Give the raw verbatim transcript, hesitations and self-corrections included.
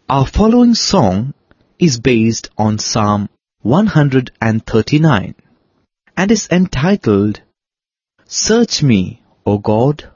Our following song is based on Psalm one hundred thirty-nine and is entitled, Search Me, O God,